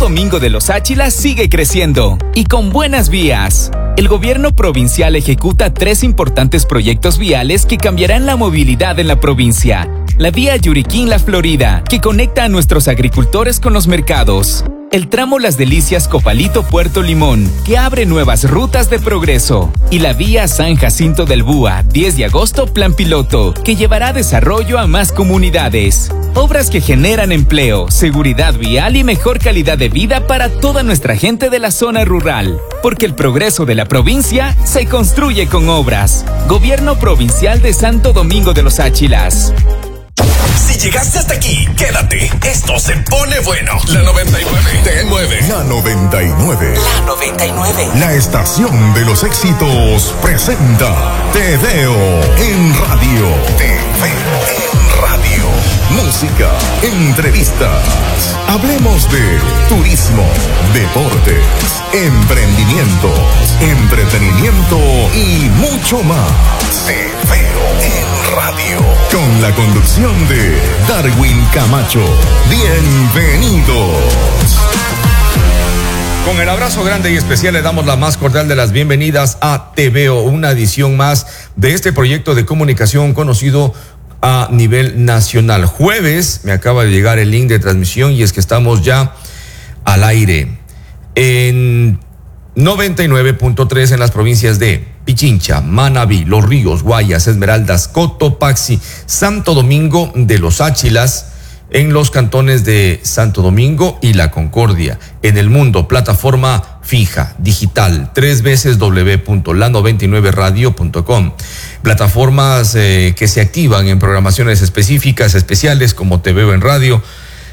Domingo de los Áchilas sigue creciendo y con buenas vías. El gobierno provincial ejecuta 3 importantes proyectos viales que cambiarán la movilidad en la provincia. La vía Yuriquín-La Florida, que conecta a nuestros agricultores con los mercados. El tramo Las Delicias Copalito-Puerto Limón, que abre nuevas rutas de progreso. Y la vía San Jacinto del Búa, 10 de agosto, plan piloto, que llevará desarrollo a más comunidades. Obras que generan empleo, seguridad vial y mejor calidad de vida para toda nuestra gente de la zona rural. Porque el progreso de la provincia se construye con obras. Gobierno Provincial de Santo Domingo de los Áchilas. Si llegaste hasta aquí, quédate. Esto se pone bueno. La 99 te mueve. La 99. La 99. La estación de los éxitos presenta Te Veo en Radio. Te Veo en Radio. Música, entrevistas. Hablemos de turismo, deportes, emprendimientos, entretenimiento y mucho más. Te Veo en Radio. Con la conducción de Darwin Camacho. Bienvenidos. Con el abrazo grande y especial le damos la más cordial de las bienvenidas a Te Veo, una edición más de este proyecto de comunicación conocido a nivel nacional. Jueves me acaba de llegar el link de transmisión y es que estamos ya al aire en 99.3 en las provincias de Pichincha, Manabí, Los Ríos, Guayas, Esmeraldas, Cotopaxi, Santo Domingo de los Áchilas, en los cantones de Santo Domingo y La Concordia. En el mundo, plataforma fija, digital, 3 veces w.la99radio.com. Plataformas que se activan en programaciones específicas, especiales, como Te Veo en Radio.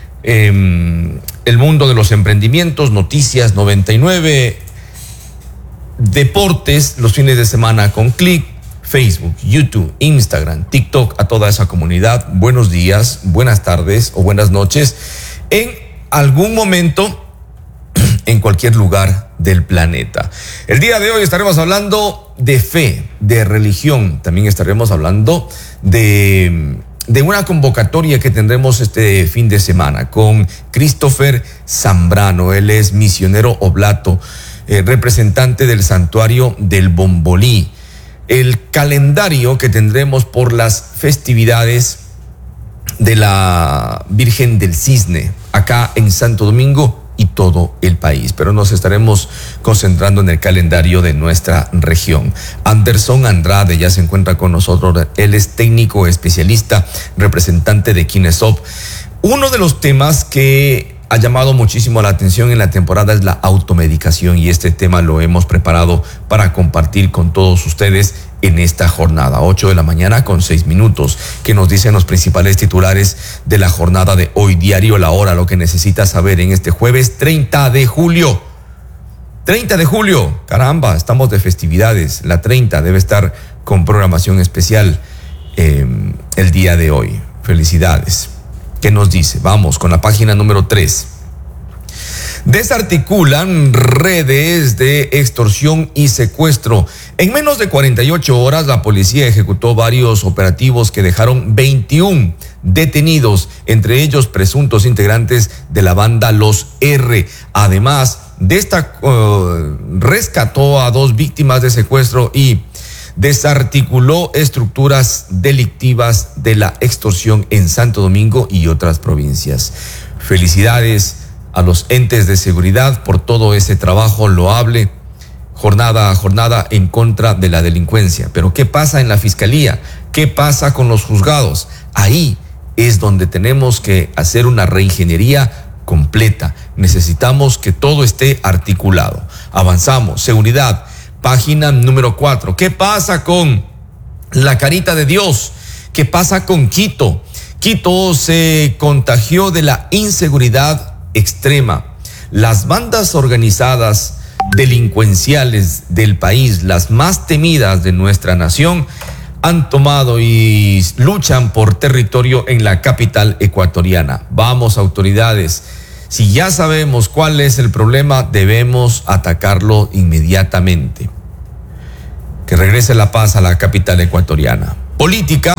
El mundo de los emprendimientos, Noticias 99, deportes, los fines de semana con Click, Facebook, YouTube, Instagram, TikTok, a toda esa comunidad. Buenos días, buenas tardes o buenas noches. En algún momento, en cualquier lugar del planeta. El día de hoy estaremos hablando de fe, de religión. También estaremos hablando de una convocatoria que tendremos este fin de semana con Christopher Zambrano. Él es misionero oblato, representante del Santuario del Bombolí. El calendario que tendremos por las festividades de la Virgen del Cisne, acá en Santo Domingo y todo el país. Pero nos estaremos concentrando en el calendario de nuestra región. Anderson Andrade ya se encuentra con nosotros. Él es técnico especialista, representante de Kinesop. Uno de los temas que ha llamado muchísimo la atención en la temporada es la automedicación, y este tema lo hemos preparado para compartir con todos ustedes en esta jornada, 8 de la mañana con 6 minutos, que nos dicen los principales titulares de la jornada de hoy. Diario La Hora, lo que necesitas saber en este jueves 30 de julio. 30 de julio, caramba, estamos de festividades. La 30 debe estar con programación especial el día de hoy. Felicidades. ¿Qué nos dice? Vamos con la página número 3. Desarticulan redes de extorsión y secuestro. En menos de 48 horas, la policía ejecutó varios operativos que dejaron 21 detenidos, entre ellos presuntos integrantes de la banda Los R. Además, rescató a 2 víctimas de secuestro y desarticuló estructuras delictivas de la extorsión en Santo Domingo y otras provincias. Felicidades a los entes de seguridad por todo ese trabajo loable, jornada a jornada en contra de la delincuencia. Pero ¿qué pasa en la fiscalía? ¿Qué pasa con los juzgados? Ahí es donde tenemos que hacer una reingeniería completa. Necesitamos que todo esté articulado. Avanzamos. Seguridad. Página número 4. ¿Qué pasa con la Carita de Dios? ¿Qué pasa con Quito? Quito se contagió de la inseguridad extrema. Las bandas organizadas delincuenciales del país, las más temidas de nuestra nación, han tomado y luchan por territorio en la capital ecuatoriana. Vamos, autoridades. Si ya sabemos cuál es el problema, debemos atacarlo inmediatamente. Que regrese la paz a la capital ecuatoriana. Política,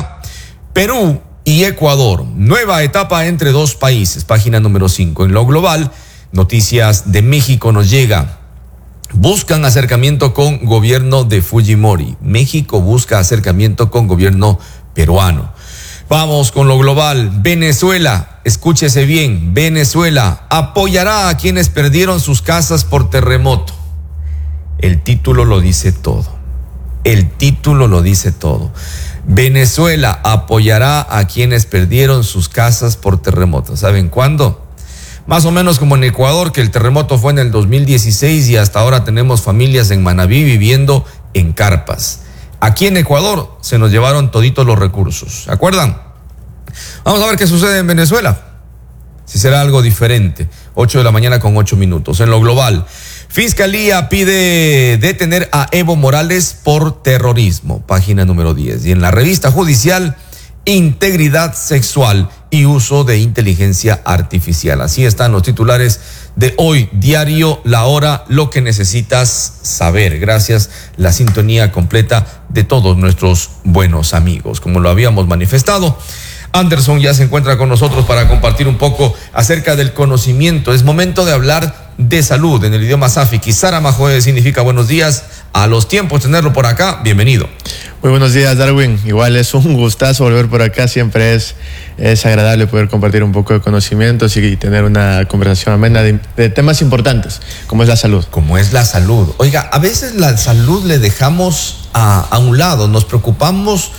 Perú y Ecuador. Nueva etapa entre 2 países. Página número 5. En lo global, Noticias de México nos llega. Buscan acercamiento con gobierno de Fujimori. México busca acercamiento con gobierno peruano. Vamos con lo global. Venezuela, escúchese bien, Venezuela apoyará a quienes perdieron sus casas por terremoto. El título lo dice todo. El título lo dice todo. Venezuela apoyará a quienes perdieron sus casas por terremoto. ¿Saben cuándo? Más o menos como en Ecuador, que el terremoto fue en el 2016 y hasta ahora tenemos familias en Manabí viviendo en carpas. Aquí en Ecuador se nos llevaron toditos los recursos. ¿Se acuerdan? Vamos a ver qué sucede en Venezuela. Si será algo diferente. 8 de la mañana con 8 minutos. En lo global, Fiscalía pide detener a Evo Morales por terrorismo. Página número 10. Y en la revista judicial, integridad sexual y uso de inteligencia artificial. Así están los titulares de hoy. Diario La Hora, lo que necesitas saber. Gracias, la sintonía completa de todos nuestros buenos amigos. Como lo habíamos manifestado, Anderson ya se encuentra con nosotros para compartir un poco acerca del conocimiento. Es momento de hablar de salud en el idioma Safiki. Sara Majoe significa buenos días. A los tiempos tenerlo por acá, bienvenido. Muy buenos días, Darwin. Igual es un gustazo volver por acá. Siempre es agradable poder compartir un poco de conocimientos y tener una conversación amena de temas importantes, como es la salud. Como es la salud. Oiga, a veces la salud le dejamos a un lado. Nos preocupamos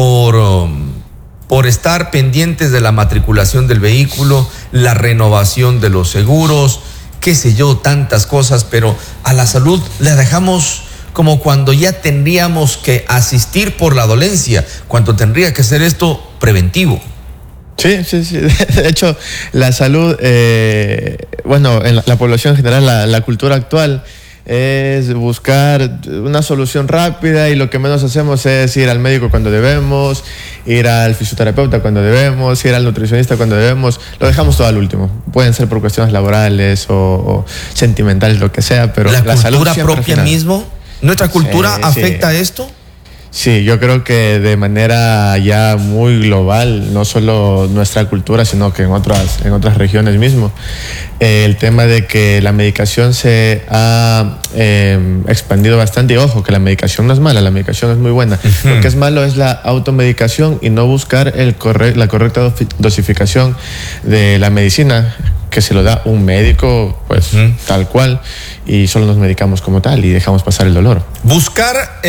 por estar pendientes de la matriculación del vehículo, la renovación de los seguros, qué sé yo, tantas cosas, pero a la salud le dejamos como cuando ya tendríamos que asistir por la dolencia, cuando tendría que ser esto preventivo. Sí. De hecho, la salud, en la población en general, la cultura actual es buscar una solución rápida y lo que menos hacemos es ir al médico cuando debemos, ir al fisioterapeuta cuando debemos, ir al nutricionista cuando debemos. Lo dejamos todo al último. Pueden ser por cuestiones laborales o sentimentales, lo que sea, pero la salud cultura propia mismo. ¿Nuestra cultura afecta a esto? Sí, yo creo que de manera ya muy global, no solo nuestra cultura, sino que en otras regiones mismo, el tema de que la medicación se ha expandido bastante. Y ojo, que la medicación no es mala, la medicación es muy buena. Uh-huh. Lo que es malo es la automedicación y no buscar la correcta dosificación de la medicina, que se lo da un médico, pues tal cual, y solo nos medicamos como tal y dejamos pasar el dolor. Buscar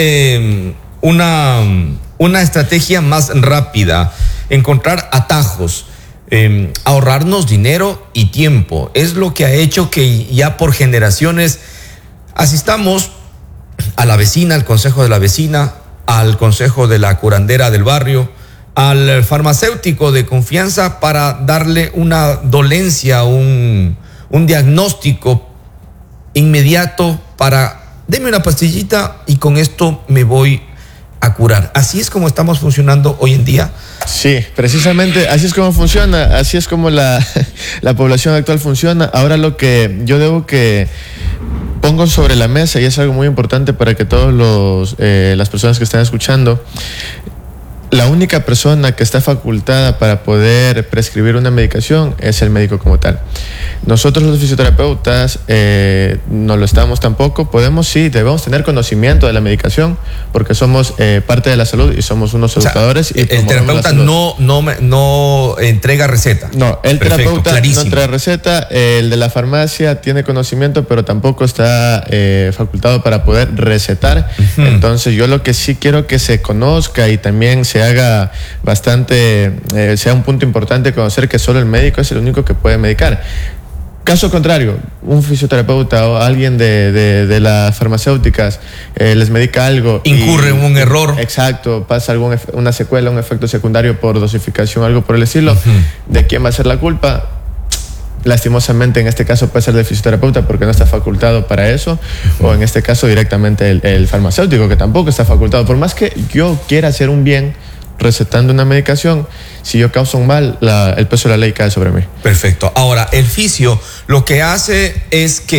una estrategia más rápida, encontrar atajos, ahorrarnos dinero y tiempo, es lo que ha hecho que ya por generaciones asistamos a la vecina, al consejo de la vecina, al consejo de la curandera del barrio, al farmacéutico de confianza para darle una dolencia, un diagnóstico inmediato para deme una pastillita y con esto me voy a curar. Así es como estamos funcionando hoy en día. Sí, precisamente así es como funciona, así es como la población actual funciona. Ahora lo que yo debo que pongo sobre la mesa, y es algo muy importante para que todos las personas que están escuchando, la única persona que está facultada para poder prescribir una medicación es el médico como tal. Nosotros los fisioterapeutas no lo estamos tampoco. Debemos tener conocimiento de la medicación porque somos parte de la salud y somos unos educadores. El terapeuta no entrega receta. No, el terapeuta no entrega receta. El de la farmacia tiene conocimiento, pero tampoco está facultado para poder recetar. Uh-huh. Entonces yo lo que sí quiero que se conozca y también se haga sea un punto importante conocer que solo el médico es el único que puede medicar. Caso contrario, un fisioterapeuta o alguien de las farmacéuticas les medica algo, incurre en un error. Exacto, pasa una secuela, un efecto secundario por dosificación, algo por el estilo. Uh-huh. ¿De quién va a ser la culpa? Lastimosamente en este caso puede ser del fisioterapeuta porque no está facultado para eso, o en este caso directamente el farmacéutico, que tampoco está facultado. Por más que yo quiera hacer un bien recetando una medicación, si yo causo un mal, el peso de la ley cae sobre mí. Perfecto. Ahora, el fisio lo que hace es que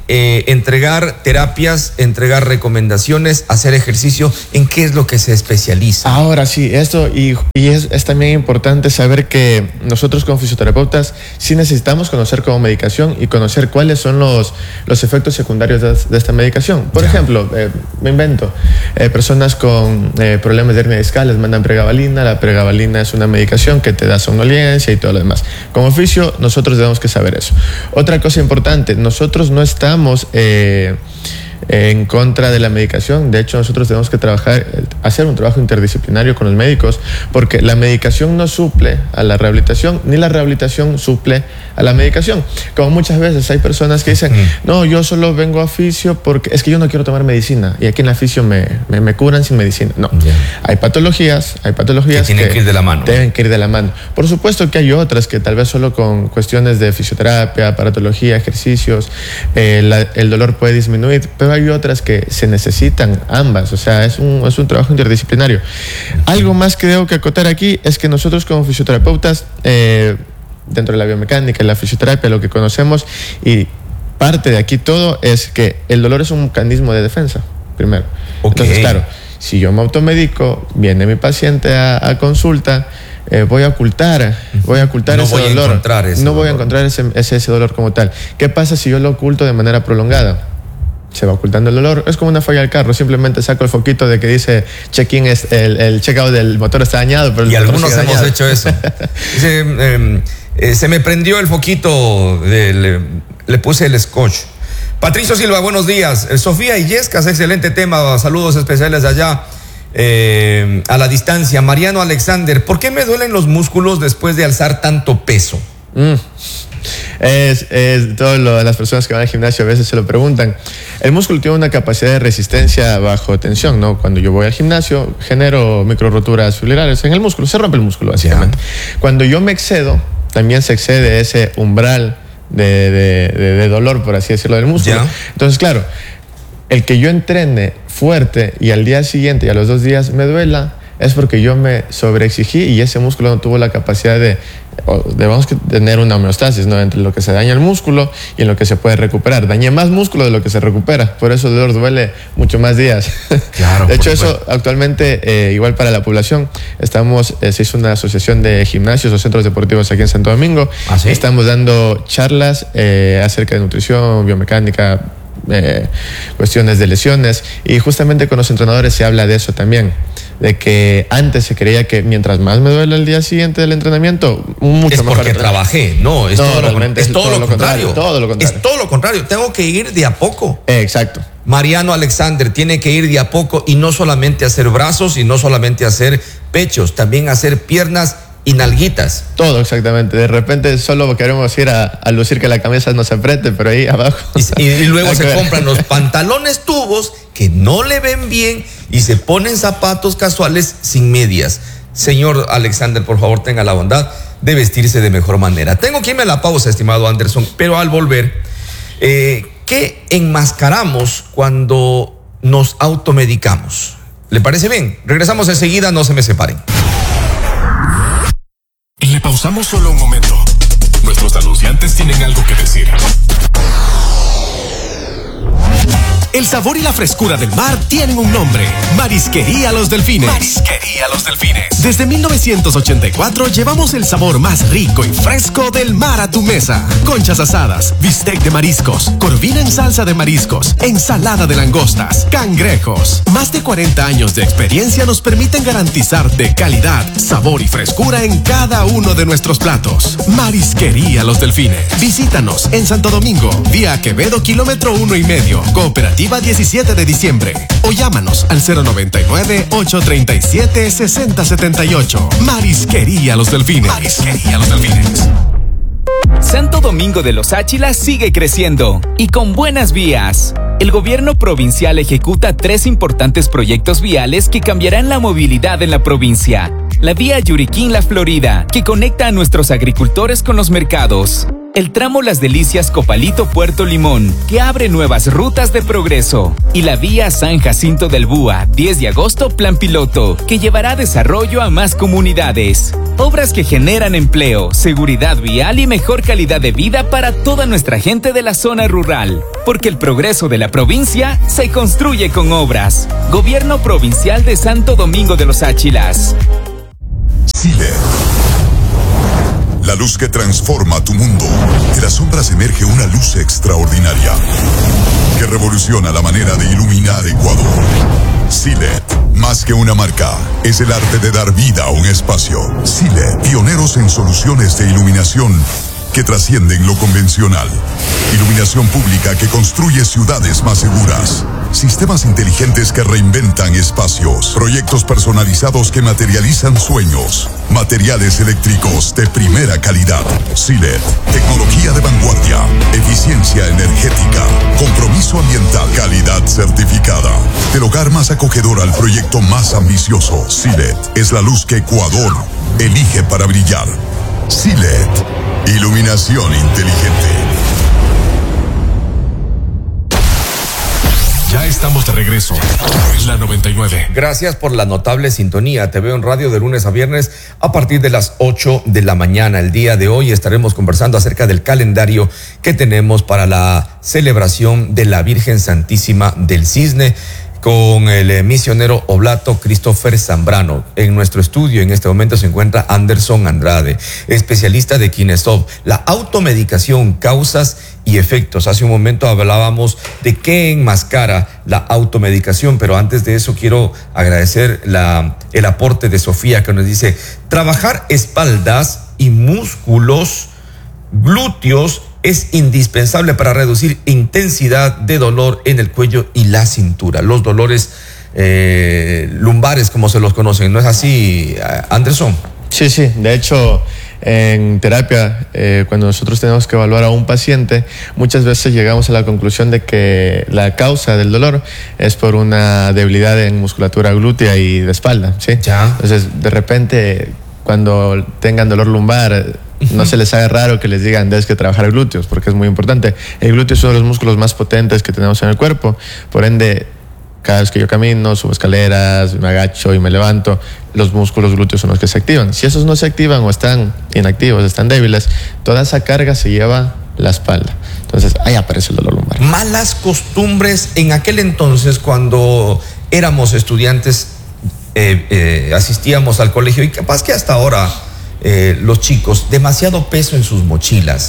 entregar terapias, entregar recomendaciones, hacer ejercicio. ¿En qué es lo que se especializa? Ahora sí, esto y es también importante saber que nosotros como fisioterapeutas sí necesitamos conocer como medicación y conocer cuáles son los efectos secundarios de esta medicación. Por ejemplo, me invento, personas con problemas de hernia discal les mandan pregabalina. La pregabalina es una medicación que te da somnolencia y todo lo demás. Como fisio, nosotros debemos que saber eso. Otra cosa importante, nosotros no estamos en contra de la medicación. De hecho, nosotros tenemos que hacer un trabajo interdisciplinario con los médicos, porque la medicación no suple a la rehabilitación, ni la rehabilitación suple a la medicación. Como muchas veces hay personas que dicen, no, yo solo vengo a fisio porque es que yo no quiero tomar medicina y aquí en la fisio me curan sin medicina. No, hay patologías que tienen que ir de la mano. Deben que ir de la mano. Por supuesto que hay otras que tal vez solo con cuestiones de fisioterapia, aparatología, ejercicios, el dolor puede disminuir, pero hay otras que se necesitan ambas. O sea, es un trabajo interdisciplinario. Algo más que debo que acotar aquí es que nosotros como fisioterapeutas, dentro de la biomecánica y la fisioterapia, lo que conocemos y parte de aquí todo es que el dolor es un mecanismo de defensa, primero. Entonces, claro, si yo me automedico, viene mi paciente a consulta, voy a ocultar ese dolor. No voy a encontrar ese dolor como tal. ¿Qué pasa si yo lo oculto de manera prolongada? Se va ocultando el dolor. Es como una falla del carro. Simplemente saco el foquito de que dice check-in, el check-out del motor está dañado. Pero y algunos hemos hecho eso. Se me prendió el foquito, le puse el scotch. Patricio Silva, buenos días. Sofía Illescas, excelente tema. Saludos especiales allá a la distancia. Mariano Alexander, ¿por qué me duelen los músculos después de alzar tanto peso? Las personas que van al gimnasio a veces se lo preguntan. El músculo tiene una capacidad de resistencia bajo tensión, ¿no? Cuando yo voy al gimnasio, genero micro roturas fibrilares en el músculo, se rompe el músculo básicamente. Cuando yo me excedo, también se excede ese umbral de dolor, por así decirlo, del músculo. Entonces, claro, el que yo entrene fuerte y al día siguiente y a los 2 días me duela, es porque yo me sobreexigí y ese músculo no tuvo la capacidad debemos tener una homeostasis, ¿no? Entre lo que se daña el músculo y en lo que se puede recuperar. Dañé más músculo de lo que se recupera, por eso el dolor duele mucho más días. Claro, de hecho, eso actualmente, igual para la población, se hizo una asociación de gimnasios o centros deportivos aquí en Santo Domingo. ¿Ah, sí? Estamos dando charlas acerca de nutrición, biomecánica, cuestiones de lesiones, y justamente con los entrenadores se habla de eso también, de que antes se creía que mientras más me duele el día siguiente del entrenamiento, mucho mejor. Es porque trabajé, no, es todo lo contrario. Todo lo contrario. Es todo lo contrario, tengo que ir de a poco. Exacto. Mariano Alexander tiene que ir de a poco y no solamente hacer brazos y no solamente hacer pechos, también hacer piernas y nalguitas. Todo, exactamente. De repente solo queremos ir a lucir que la camisa no se apriete, pero ahí abajo. Y luego se compran los pantalones tubos que no le ven bien y se ponen zapatos casuales sin medias. Señor Alexander, por favor, tenga la bondad de vestirse de mejor manera. Tengo que irme a la pausa, estimado Anderson, pero al volver, ¿qué enmascaramos cuando nos automedicamos? ¿Le parece bien? Regresamos enseguida, no se me separen. Le pausamos solo un momento. Nuestros anunciantes tienen algo que decir. El sabor y la frescura del mar tienen un nombre: Marisquería Los Delfines. Marisquería Los Delfines. Desde 1984 llevamos el sabor más rico y fresco del mar a tu mesa. Conchas asadas, bistec de mariscos, corvina en salsa de mariscos, ensalada de langostas, cangrejos. Más de 40 años de experiencia nos permiten garantizarte calidad, sabor y frescura en cada uno de nuestros platos. Marisquería Los Delfines. Visítanos en Santo Domingo, vía Quevedo, kilómetro 1.5, Cooperativa 17 de diciembre, o llámanos al 099-837-6078. Marisquería Los Delfines. Marisquería Los Delfines. Santo Domingo de los Áchilas sigue creciendo y con buenas vías. El gobierno provincial ejecuta 3 importantes proyectos viales que cambiarán la movilidad en la provincia. La vía Yuriquín-La Florida, que conecta a nuestros agricultores con los mercados. el tramo Las Delicias Copalito-Puerto Limón, que abre nuevas rutas de progreso, y la vía San Jacinto del Búa, 10 de agosto, plan piloto, que llevará desarrollo a más comunidades. Obras que generan empleo, seguridad vial y mejor calidad de vida para toda nuestra gente de la zona rural, porque el progreso de la provincia se construye con obras. Gobierno Provincial de Santo Domingo de los Áchilas. Silet. La luz que transforma tu mundo. De las sombras emerge una luz extraordinaria que revoluciona la manera de iluminar Ecuador. Silet, más que una marca, es el arte de dar vida a un espacio. Silet, pioneros en soluciones de iluminación que trascienden lo convencional. Iluminación pública que construye ciudades más seguras. Sistemas inteligentes que reinventan espacios. Proyectos personalizados que materializan sueños. Materiales eléctricos de primera calidad. Silet, tecnología de vanguardia. Eficiencia energética. Compromiso ambiental. Calidad certificada. Del hogar más acogedor al proyecto más ambicioso. Silet es la luz que Ecuador elige para brillar. Silet, iluminación inteligente. Ya estamos de regreso en la 99. Gracias por la notable sintonía. Te veo en radio de lunes a viernes a partir de las 8 de la mañana. El día de hoy estaremos conversando acerca del calendario que tenemos para la celebración de la Virgen Santísima del Cisne, con el misionero oblato Christopher Zambrano. En nuestro estudio en este momento se encuentra Anderson Andrade, especialista de Kinesov, la automedicación, causas y efectos. Hace un momento hablábamos de qué enmascara la automedicación, pero antes de eso quiero agradecer el aporte de Sofía, que nos dice: trabajar espaldas y músculos glúteos es indispensable para reducir intensidad de dolor en el cuello y la cintura. Los dolores lumbares, como se los conocen, ¿no es así, Anderson? Sí, sí. De hecho, en terapia, cuando nosotros tenemos que evaluar a un paciente, muchas veces llegamos a la conclusión de que la causa del dolor es por una debilidad en musculatura glútea y de espalda, ¿sí? Ya. Entonces, de repente, cuando tengan dolor lumbar, no se les haga raro que les digan tienes que trabajar glúteos, porque es muy importante. El glúteo es uno de los músculos más potentes que tenemos en el cuerpo. Por ende, cada vez que yo camino, subo escaleras, me agacho y me levanto, los músculos glúteos son los que se activan. Si esos no se activan o están inactivos, están débiles, toda esa carga se lleva la espalda. Entonces ahí aparece el dolor lumbar. Malas costumbres en aquel entonces, cuando éramos estudiantes, asistíamos al colegio, y capaz que hasta ahora los chicos, demasiado peso en sus mochilas.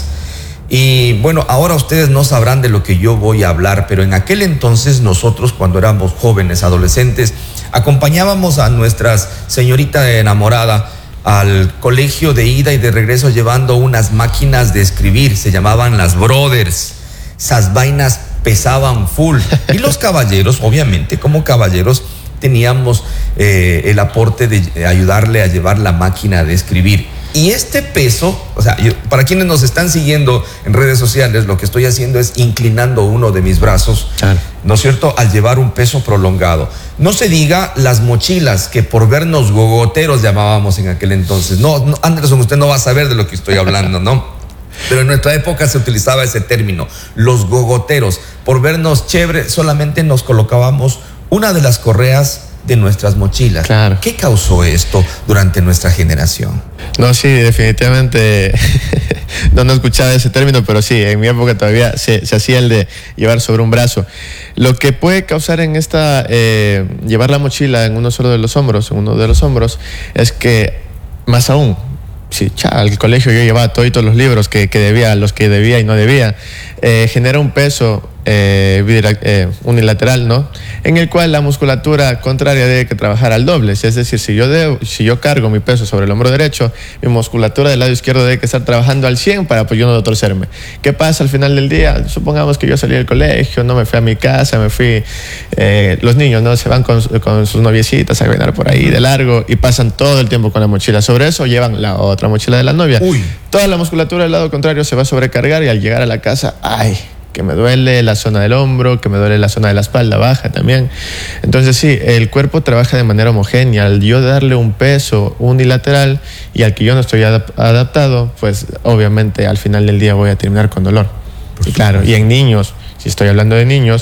Y bueno, ahora ustedes no sabrán de lo que yo voy a hablar, pero en aquel entonces nosotros, cuando éramos jóvenes, adolescentes, acompañábamos a nuestra señorita enamorada al colegio de ida y de regreso llevando unas máquinas de escribir, se llamaban las Brothers. Esas vainas pesaban full. Y los caballeros, obviamente, como caballeros, teníamos el aporte de ayudarle a llevar la máquina de escribir. Y este peso, o sea, para quienes nos están siguiendo en redes sociales, lo que estoy haciendo es inclinando uno de mis brazos, ¿no es cierto?, al llevar un peso prolongado. No se diga las mochilas, que por vernos gogoteros llamábamos en aquel entonces. No, Anderson, usted no va a saber de lo que estoy hablando, ¿no? Pero en nuestra época se utilizaba ese término, los gogoteros. Por vernos chévere, solamente nos colocábamos una de las correas de nuestras mochilas. Claro. ¿Qué causó esto durante nuestra generación? No, sí, definitivamente no escuchaba ese término, pero sí, en mi época todavía se hacía el de llevar sobre un brazo. Lo que puede causar en esta, llevar la mochila en uno de los hombros, es que, más aún, sí, al colegio yo llevaba todos los libros que debía, los que debía y no debía, genera un peso unilateral, ¿no? En el cual la musculatura contraria debe que trabajar al doble. Es decir, si yo cargo mi peso sobre el hombro derecho, mi musculatura del lado izquierdo debe que estar trabajando al 100 para pues yo no torcerme. ¿Qué pasa al final del día? Supongamos que yo salí del colegio, no me fui a mi casa, los niños, ¿no? Se van con sus noviecitas a caminar por ahí de largo y pasan todo el tiempo con la mochila. Sobre eso llevan la otra mochila de la novia. Uy. Toda la musculatura del lado contrario se va a sobrecargar y al llegar a la casa, ¡ay! que me duele la zona del hombro, que me duele la zona de la espalda baja también. Entonces sí, el cuerpo trabaja de manera homogénea. Al yo darle un peso unilateral y al que yo no estoy adaptado, pues obviamente al final del día voy a terminar con dolor. Y claro, y en niños, si estoy hablando de niños,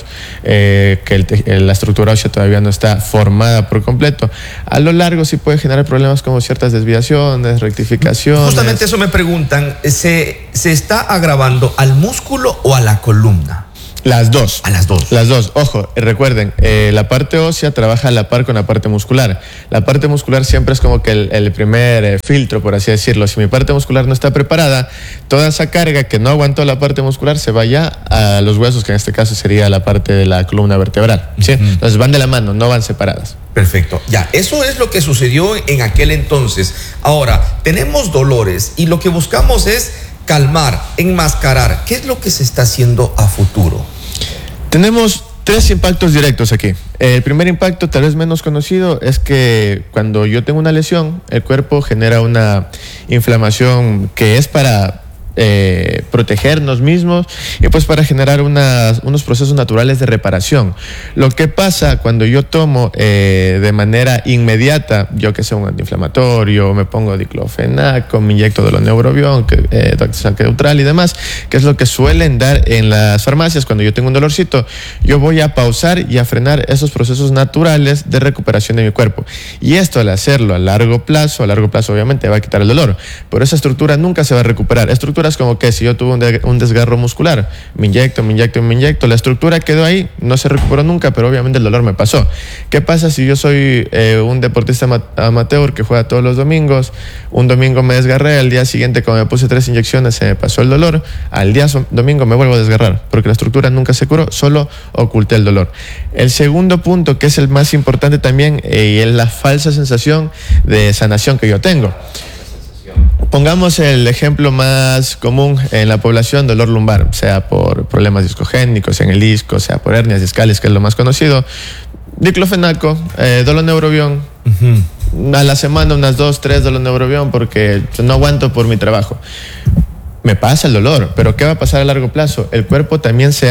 que la estructura ósea todavía no está formada por completo, a lo largo sí puede generar problemas como ciertas desviaciones, rectificaciones. Justamente eso me preguntan, ¿se está agravando al músculo o a la columna? Las dos. A las dos. Las dos. Ojo, recuerden, la parte ósea trabaja a la par con la parte muscular. La parte muscular siempre es como que el primer filtro, por así decirlo. Si mi parte muscular no está preparada, toda esa carga que no aguantó la parte muscular se va ya a los huesos, que en este caso sería la parte de la columna vertebral, ¿sí? Entonces van de la mano, no van separadas. Perfecto. Ya, eso es lo que sucedió en aquel entonces. Ahora, tenemos dolores y lo que buscamos es calmar, enmascarar. ¿Qué es lo que se está haciendo a futuro? Tenemos 3 impactos directos aquí. El primer impacto, tal vez menos conocido, es que cuando yo tengo una lesión, el cuerpo genera una inflamación que es para protegernos mismos y pues para generar unos procesos naturales de reparación. Lo que pasa cuando yo tomo de manera inmediata, yo que sé, un antiinflamatorio, me pongo diclofenaco, me inyecto doloneurobión, neutral y demás, que es lo que suelen dar en las farmacias cuando yo tengo un dolorcito, yo voy a pausar y a frenar esos procesos naturales de recuperación de mi cuerpo. Y esto, al hacerlo a largo plazo obviamente va a quitar el dolor, pero esa estructura nunca se va a recuperar. Estructuras como que si yo tuve un desgarro muscular, me inyecto, la estructura quedó ahí, no se recuperó nunca, pero obviamente el dolor me pasó. ¿Qué pasa si yo soy un deportista amateur que juega todos los domingos? Un domingo me desgarré, al día siguiente cuando me puse 3 inyecciones se me pasó el dolor, al día domingo me vuelvo a desgarrar, porque la estructura nunca se curó, solo oculté el dolor. El segundo punto, que es el más importante también, y es la falsa sensación de sanación que yo tengo. Pongamos el ejemplo más común en la población, dolor lumbar, sea por problemas discogénicos en el disco, sea por hernias discales, que es lo más conocido. Diclofenaco, doloneurobión, a la semana unas 2-3 doloneurobión porque no aguanto por mi trabajo. Me pasa el dolor, pero ¿qué va a pasar a largo plazo? El cuerpo también se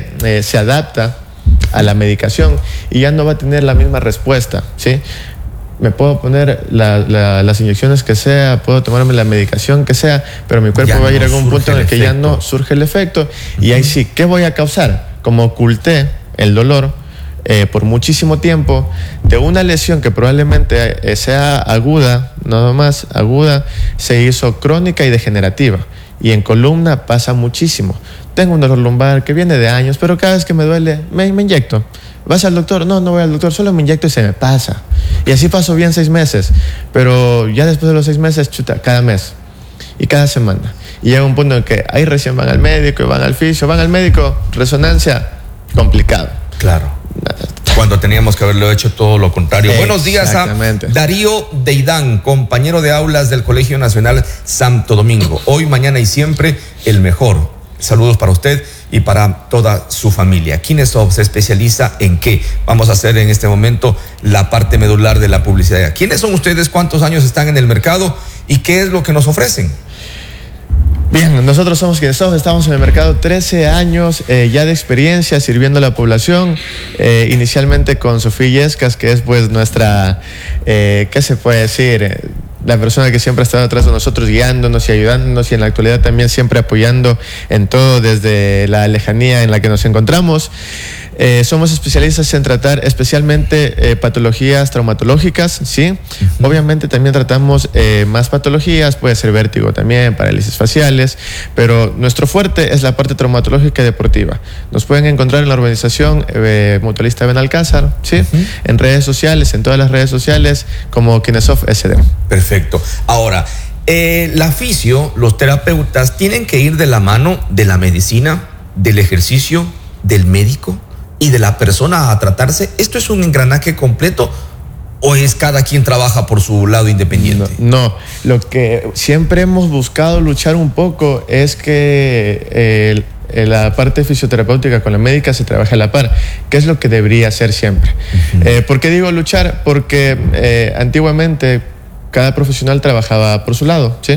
adapta a la medicación y ya no va a tener la misma respuesta, ¿sí? Me puedo poner las inyecciones que sea, puedo tomarme la medicación que sea, pero mi cuerpo va a ir a algún punto en el que ya no surge el efecto. Y ahí sí, ¿qué voy a causar? Como oculté el dolor por muchísimo tiempo de una lesión que probablemente sea aguda, nada más aguda, se hizo crónica y degenerativa. Y en columna pasa muchísimo. Tengo un dolor lumbar que viene de años, pero cada vez que me duele, me inyecto. ¿Vas al doctor? No voy al doctor, solo me inyecto y se me pasa. Y así paso bien 6 meses, pero ya después de los 6 meses, cada mes y cada semana. Y llega un punto en que ahí recién van al médico, van al fisio, van al médico, resonancia, complicado. Claro. Cuando teníamos que haberlo hecho todo lo contrario. Buenos días a Darío Deidán, compañero de aulas del Colegio Nacional Santo Domingo. Hoy, mañana y siempre, el mejor. Saludos para usted y para toda su familia. Kinesoft se especializa en qué. Vamos a hacer en este momento la parte medular de la publicidad. ¿Quiénes son ustedes? ¿Cuántos años están en el mercado? ¿Y qué es lo que nos ofrecen? Bien, nosotros somos Kinesoft, estamos en el mercado 13 años ya de experiencia sirviendo a la población, inicialmente con Sofía Yescas, que es pues nuestra, ¿qué se puede decir? La persona que siempre ha estado atrás de nosotros, guiándonos y ayudándonos, y en la actualidad también siempre apoyando en todo desde la lejanía en la que nos encontramos. Somos especialistas en tratar especialmente patologías traumatológicas, ¿sí? Obviamente también tratamos más patologías, puede ser vértigo también, parálisis faciales, pero nuestro fuerte es la parte traumatológica y deportiva. Nos pueden encontrar en la urbanización Mutualista Benalcázar, ¿sí? En redes sociales, en todas las redes sociales, como Kinesoft SD. Perfecto. Ahora, la fisio, los terapeutas, ¿tienen que ir de la mano de la medicina, del ejercicio, del médico y de la persona a tratarse? ¿Esto es un engranaje completo o es cada quien trabaja por su lado independiente? No, lo que siempre hemos buscado luchar un poco es que la parte fisioterapéutica con la médica se trabaja a la par, que es lo que debería ser siempre. ¿Por qué digo luchar? Porque antiguamente cada profesional trabajaba por su lado, ¿sí?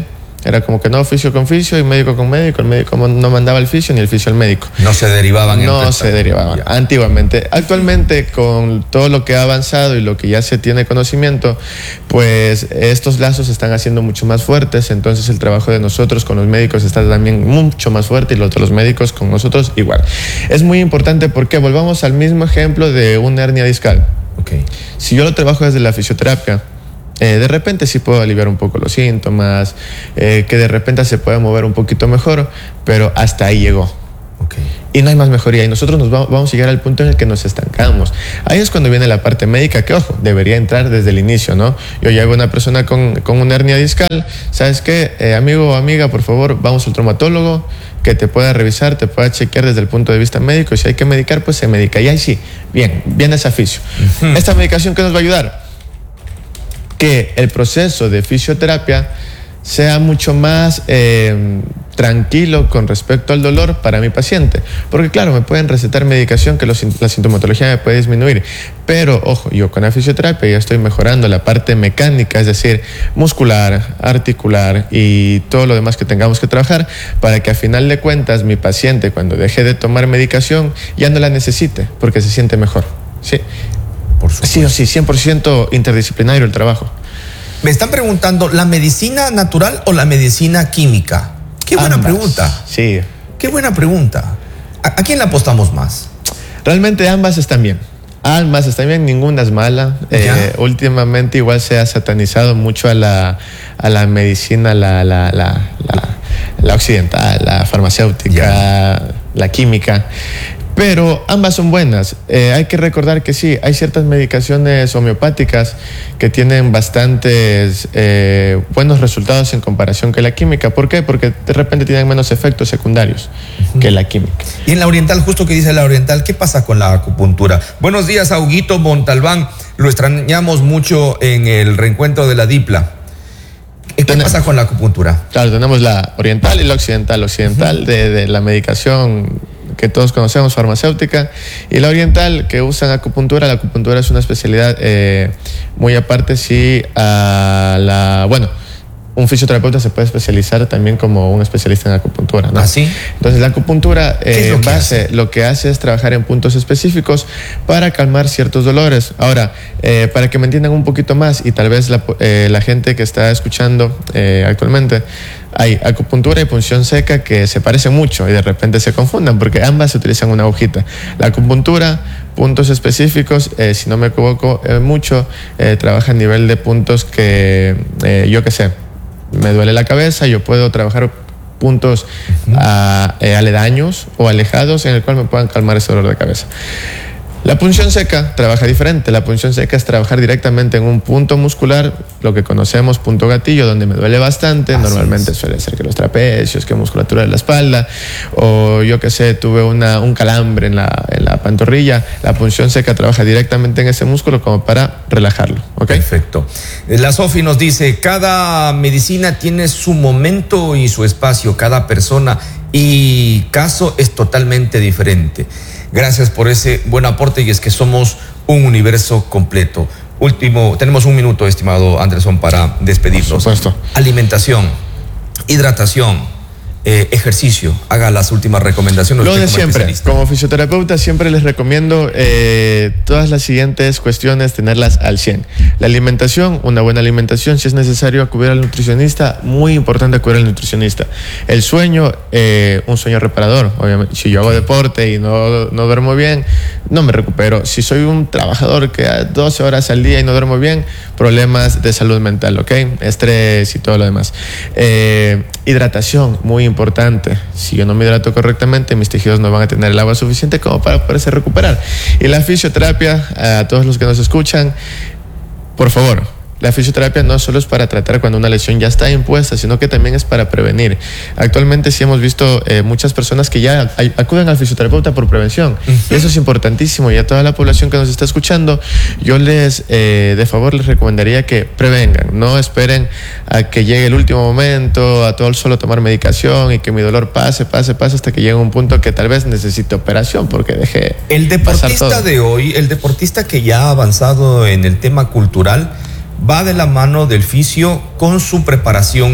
Era como que no, fisio con fisio y médico con médico. El médico no mandaba al fisio ni el fisio al médico. No se derivaban. No se derivaban. Ya. Antiguamente. Actualmente, con todo lo que ha avanzado y lo que ya se tiene conocimiento, pues estos lazos se están haciendo mucho más fuertes. Entonces el trabajo de nosotros con los médicos está también mucho más fuerte y los de los médicos con nosotros igual. Es muy importante porque volvamos al mismo ejemplo de una hernia discal. Okay. Si yo lo trabajo desde la fisioterapia, de repente sí puedo aliviar un poco los síntomas, que de repente se pueda mover un poquito mejor, pero hasta ahí llegó. Okay. Y no hay más mejoría y nosotros vamos a llegar al punto en el que nos estancamos. Ahí es cuando viene la parte médica que, ojo, debería entrar desde el inicio, ¿no? Yo llevo a una persona con una hernia discal, ¿sabes qué? Amigo o amiga, por favor, vamos al traumatólogo que te pueda revisar, te pueda chequear desde el punto de vista médico y si hay que medicar, pues se medica. Y ahí sí, bien, viene ese oficio. ¿Esta medicación qué nos va a ayudar? Que el proceso de fisioterapia sea mucho más tranquilo con respecto al dolor para mi paciente. Porque claro, me pueden recetar medicación que la sintomatología me puede disminuir. Pero, ojo, yo con la fisioterapia ya estoy mejorando la parte mecánica, es decir, muscular, articular y todo lo demás que tengamos que trabajar para que a final de cuentas mi paciente cuando deje de tomar medicación ya no la necesite porque se siente mejor. ¿Sí? Por supuesto. Sí o sí, 100% interdisciplinario el trabajo. Me están preguntando, ¿la medicina natural o la medicina química? Qué buena pregunta. Sí. Qué buena pregunta. ¿A quién le apostamos más? Realmente ambas están bien. Ambas están bien, ninguna es mala. Últimamente igual se ha satanizado mucho a la medicina, la occidental, la farmacéutica, la química. Pero ambas son buenas. Hay que recordar que sí, hay ciertas medicaciones homeopáticas que tienen bastantes buenos resultados en comparación que la química. ¿Por qué? Porque de repente tienen menos efectos secundarios que la química. Y en la oriental, justo que dice la oriental, ¿qué pasa con la acupuntura? Buenos días, Huguito Montalbán. Lo extrañamos mucho en el reencuentro de la Dipla. ¿Qué pasa con la acupuntura? Claro, tenemos la oriental y la occidental. Occidental de la medicación que todos conocemos, farmacéutica, y la oriental que usan acupuntura. La acupuntura es una especialidad muy aparte, sí, un fisioterapeuta se puede especializar también como un especialista en acupuntura, ¿no? ¿Ah, sí? Entonces la acupuntura lo que hace es trabajar en puntos específicos para calmar ciertos dolores. Ahora, para que me entiendan un poquito más y tal vez la gente que está escuchando actualmente, hay acupuntura y punción seca que se parecen mucho y de repente se confundan porque ambas se utilizan una agujita. La acupuntura, puntos específicos, si no me equivoco mucho, trabaja a nivel de puntos que, yo qué sé, me duele la cabeza, yo puedo trabajar puntos aledaños o alejados en el cual me puedan calmar ese dolor de cabeza. La punción seca trabaja diferente. La punción seca es trabajar directamente en un punto muscular, lo que conocemos punto gatillo, donde me duele bastante. Así normalmente suele ser que los trapecios, que musculatura de la espalda, o yo que sé, tuve un calambre en la pantorrilla. La punción seca trabaja directamente en ese músculo como para relajarlo. ¿Okay? Perfecto. La Sofi nos dice, cada medicina tiene su momento y su espacio, cada persona y caso es totalmente diferente. Gracias por ese buen aporte y es que somos un universo completo. Último, tenemos un minuto, estimado Anderson, para despedirnos. Por supuesto. Alimentación, hidratación, ejercicio. Haga las últimas recomendaciones. Lo de siempre. Como fisioterapeuta siempre les recomiendo todas las siguientes cuestiones tenerlas al 100. La alimentación, una buena alimentación. Si es necesario acudir al nutricionista, muy importante acudir al nutricionista. El sueño, un sueño reparador. Obviamente, si yo hago deporte y no duermo bien, no me recupero. Si soy un trabajador que a 12 horas al día y no duermo bien, problemas de salud mental, ¿ok? Estrés y todo lo demás. Hidratación, muy importante. Si yo no me hidrato correctamente, mis tejidos no van a tener el agua suficiente como para poderse recuperar. Y la fisioterapia, a todos los que nos escuchan, por favor, la fisioterapia no solo es para tratar cuando una lesión ya está impuesta, sino que también es para prevenir. Actualmente sí hemos visto muchas personas que ya acuden al fisioterapeuta por prevención. Y eso es importantísimo. Y a toda la población que nos está escuchando, yo de favor les recomendaría que prevengan. No esperen a que llegue el último momento, a todo solo tomar medicación y que mi dolor pase hasta que llegue un punto que tal vez necesite operación porque dejé el deportista de hoy, el deportista que ya ha avanzado en el tema cultural, va de la mano del fisio con su preparación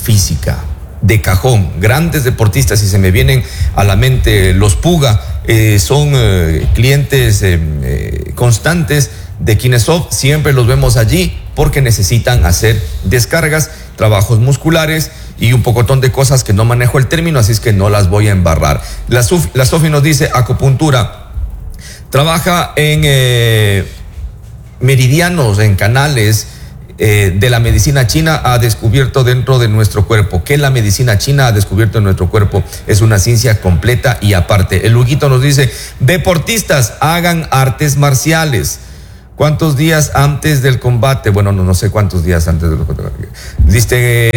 física, de cajón. Grandes deportistas, y se me vienen a la mente los Puga, son clientes constantes de Kinesoft. Siempre los vemos allí porque necesitan hacer descargas, trabajos musculares y un pocotón de cosas que no manejo el término, así es que no las voy a embarrar. La Sofi nos dice acupuntura, trabaja en meridianos, en canales de la medicina china. Ha descubierto dentro de nuestro cuerpo. ¿Qué la medicina china ha descubierto en nuestro cuerpo? Es una ciencia completa y aparte. El Huguito nos dice, deportistas, hagan artes marciales. ¿Cuántos días antes del combate? Bueno, no sé cuántos días antes del combate. Dice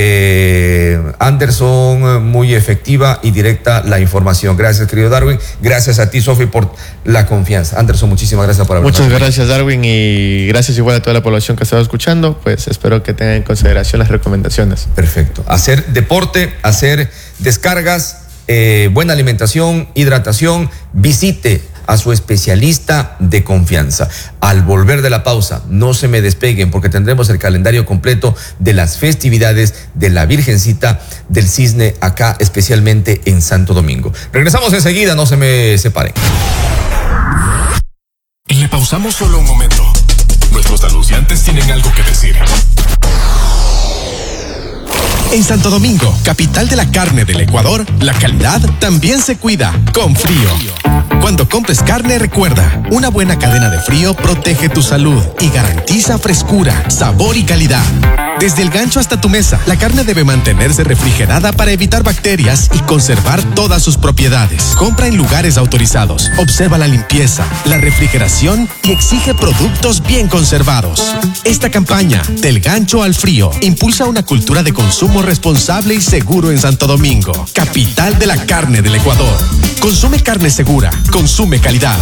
Anderson, muy efectiva y directa la información. Gracias, querido Darwin. Gracias a ti, Sofi, por la confianza. Anderson, muchísimas gracias por haber Muchas gracias, Darwin, y gracias igual a toda la población que estaba escuchando. Pues espero que tengan en consideración las recomendaciones. Perfecto. Hacer deporte, hacer descargas, buena alimentación, hidratación. Visite a su especialista de confianza. Al volver de la pausa, no se me despeguen porque tendremos el calendario completo de las festividades de la Virgencita del Cisne acá, especialmente en Santo Domingo. Regresamos enseguida, no se me separen. Le pausamos solo un momento. Nuestros anunciantes tienen algo que decir. En Santo Domingo, capital de la carne del Ecuador, la calidad también se cuida con Frío. Cuando compres carne, recuerda, una buena cadena de frío protege tu salud y garantiza frescura, sabor y calidad. Desde el gancho hasta tu mesa, la carne debe mantenerse refrigerada para evitar bacterias y conservar todas sus propiedades. Compra en lugares autorizados, observa la limpieza, la refrigeración y exige productos bien conservados. Esta campaña, Del Gancho al Frío, impulsa una cultura de consumo responsable y seguro en Santo Domingo, capital de la carne del Ecuador. Consume carne segura, consume calidad.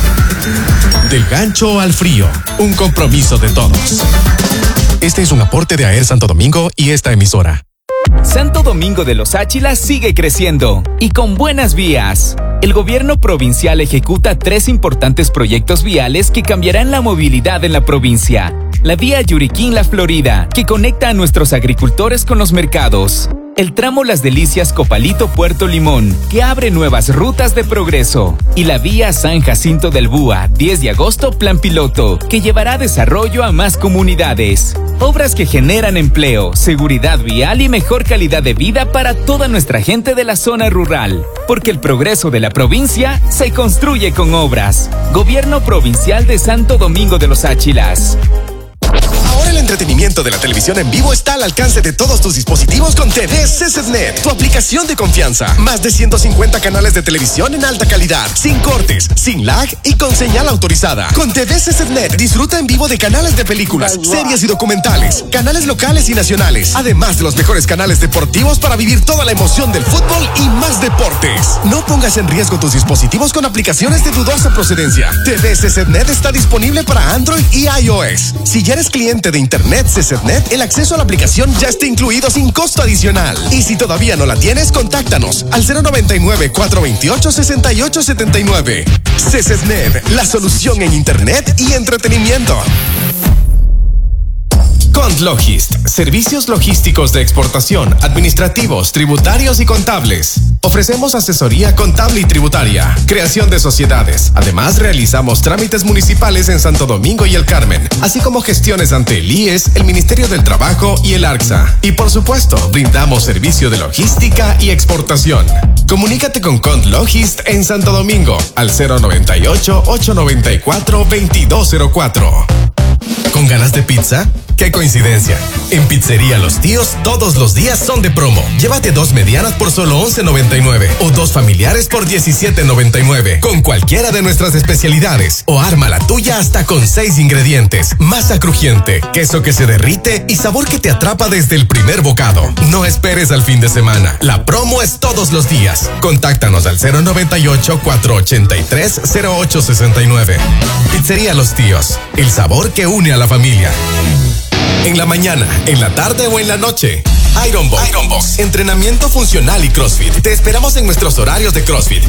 Del Gancho al Frío, un compromiso de todos. Este es un aporte de AER Santo Domingo y esta emisora. Santo Domingo de los Áchilas sigue creciendo y con buenas vías. El gobierno provincial ejecuta 3 importantes proyectos viales que cambiarán la movilidad en la provincia. La vía Yuriquín-La Florida, que conecta a nuestros agricultores con los mercados. El tramo Las Delicias Copalito-Puerto Limón, que abre nuevas rutas de progreso. Y la vía San Jacinto del Búa, 10 de agosto, plan piloto, que llevará desarrollo a más comunidades. Obras que generan empleo, seguridad vial y mejor calidad de vida para toda nuestra gente de la zona rural. Porque el progreso de la provincia se construye con obras. Gobierno Provincial de Santo Domingo de los Áchilas. Ahora el entretenimiento de la televisión en vivo está al alcance de todos tus dispositivos con TV CCTNet, tu aplicación de confianza. Más de 150 canales de televisión en alta calidad, sin cortes, sin lag y con señal autorizada. Con TV CCTNet disfruta en vivo de canales de películas, series y documentales, canales locales y nacionales, además de los mejores canales deportivos para vivir toda la emoción del fútbol y más deportes. No pongas en riesgo tus dispositivos con aplicaciones de dudosa procedencia. TV CCTNet está disponible para Android y iOS. Si ya eres cliente de Internet CCTNet, el acceso a la aplicación ya está incluido sin costo adicional. Y si todavía no la tienes, contáctanos al 099-428-6879. CCTNet, la solución en Internet y entretenimiento. Contlogist, servicios logísticos de exportación, administrativos, tributarios y contables. Ofrecemos asesoría contable y tributaria, creación de sociedades. Además, realizamos trámites municipales en Santo Domingo y El Carmen, así como gestiones ante el IES, el Ministerio del Trabajo y el ARCSA. Y por supuesto, brindamos servicio de logística y exportación. Comunícate con Contlogist en Santo Domingo al 098-894-2204. ¿Con ganas de pizza? ¡Qué coincidencia! En Pizzería Los Tíos, todos los días son de promo. Llévate 2 medianas por solo $11.99 o 2 familiares por $17.99 con cualquiera de nuestras especialidades. O arma la tuya hasta con 6 ingredientes. Masa crujiente, queso que se derrite y sabor que te atrapa desde el primer bocado. No esperes al fin de semana. La promo es todos los días. Contáctanos al 098-483-0869. Pizzería Los Tíos, el sabor que une a la familia. En la mañana, en la tarde o en la noche. Ironbox. Entrenamiento funcional y CrossFit. Te esperamos en nuestros horarios de CrossFit.